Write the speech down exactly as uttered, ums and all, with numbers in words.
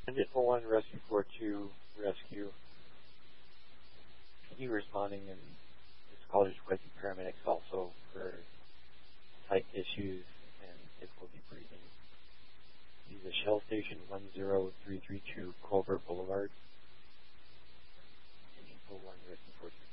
Depot one, Rescue four two, Rescue. Continue responding, and this call is requesting paramedics also for psych issues and difficulty breathing. Use a Shell Station one zero three three two, Culver Boulevard. Depot one, Rescue four two.